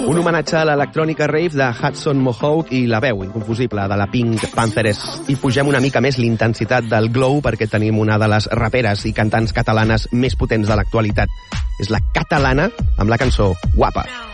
Un homenatge a l'electrònica rave de Hudson Mohawk i la veu inconfusible de la Pink Pantheress. I pugem una mica més l'intensitat del glow perquè tenim una de les raperes i cantants catalanes més potents de l'actualitat. És la Catalana amb la cançó Guapa.